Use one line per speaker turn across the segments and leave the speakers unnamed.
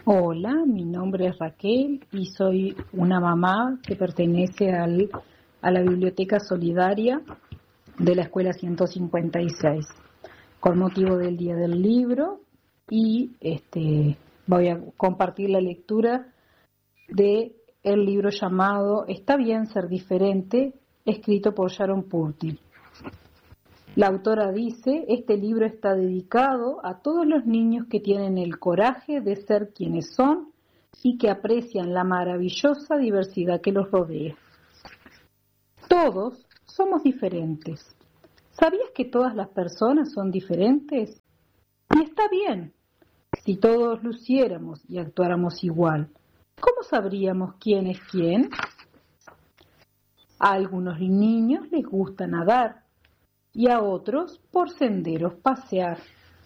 Hola, mi nombre es Raquel y soy una mamá que pertenece a la Biblioteca Solidaria de la Escuela 156, con motivo del Día del Libro, y voy a compartir la lectura de el libro llamado Está bien ser diferente, escrito por Sharon Purtill. La autora dice, este libro está dedicado a todos los niños que tienen el coraje de ser quienes son y que aprecian la maravillosa diversidad que los rodea. Todos somos diferentes. ¿Sabías que todas las personas son diferentes? Y está bien. Si todos luciéramos y actuáramos igual, ¿cómo sabríamos quién es quién? A algunos niños les gusta nadar y a otros por senderos pasear.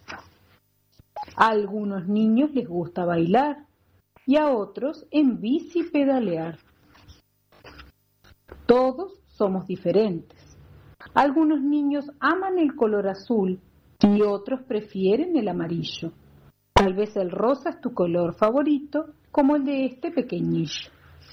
A algunos niños les gusta bailar y a otros en bici pedalear. Todos somos diferentes. Algunos niños aman el color azul y otros prefieren el amarillo. Tal vez el rosa es tu color favorito, como el de este pequeñillo.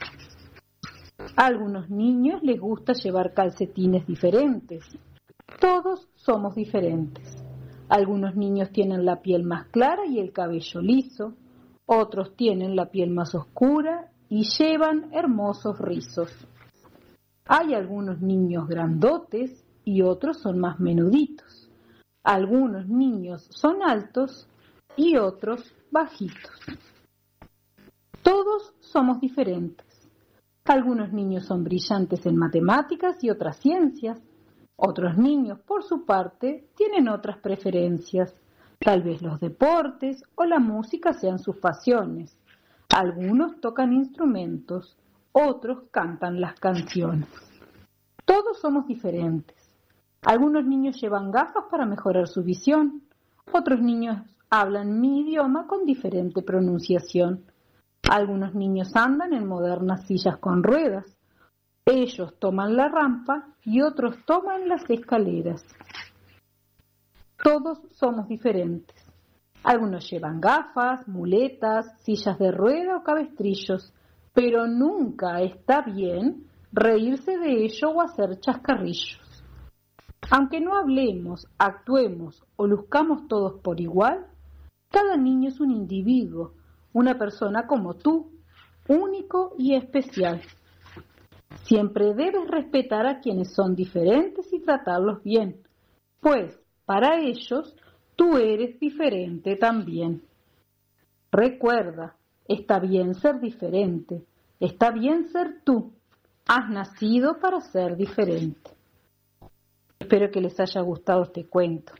A algunos niños les gusta llevar calcetines diferentes. Todos somos diferentes. Algunos niños tienen la piel más clara y el cabello liso, otros tienen la piel más oscura y llevan hermosos rizos. Hay algunos niños grandotes y otros son más menuditos. Algunos niños son altos y otros bajitos. Todos somos diferentes. Algunos niños son brillantes en matemáticas y otras ciencias. Otros niños, por su parte, tienen otras preferencias. Tal vez los deportes o la música sean sus pasiones. Algunos tocan instrumentos, otros cantan las canciones. Todos somos diferentes. Algunos niños llevan gafas para mejorar su visión. Otros niños hablan mi idioma con diferente pronunciación. Algunos niños andan en modernas sillas con ruedas. Ellos toman la rampa y otros toman las escaleras. Todos somos diferentes. Algunos llevan gafas, muletas, sillas de rueda o cabestrillos, pero nunca está bien reírse de ello o hacer chascarrillos. Aunque no hablemos, actuemos o luzcamos todos por igual, cada niño es un individuo, una persona como tú, único y especial. Siempre debes respetar a quienes son diferentes y tratarlos bien, pues para ellos tú eres diferente también. Recuerda, está bien ser diferente, está bien ser tú. Has nacido para ser diferente. Espero que les haya gustado este cuento.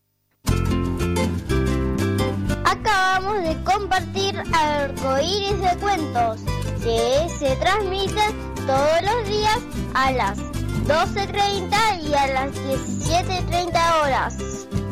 Acabamos de compartir Arcoíris de Cuentos, que se transmite todos los días a las 12:30 y a las 17:30 horas.